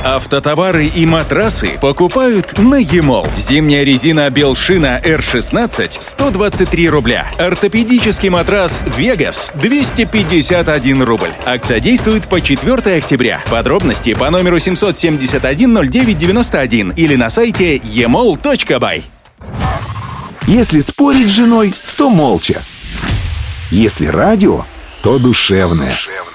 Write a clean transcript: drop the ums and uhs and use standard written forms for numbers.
Автотовары и матрасы покупают на ЕМОЛ. Зимняя резина Белшина R16 – 123 рубля. Ортопедический матрас Вегас – 251 рубль. Акция действует по 4 октября. Подробности по номеру 771-09-91 или на сайте emol.by. Если спорить с женой, то молча. Если радио, то душевное.